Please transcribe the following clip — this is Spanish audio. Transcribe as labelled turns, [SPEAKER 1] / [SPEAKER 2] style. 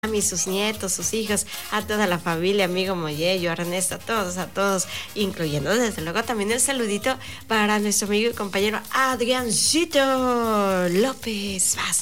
[SPEAKER 1] Mami, sus nietos, sus hijos, a toda la familia, amigo Moyello, a Ernesto, a todos, incluyendo desde luego también el saludito para nuestro amigo y compañero Adriancito López Vaz.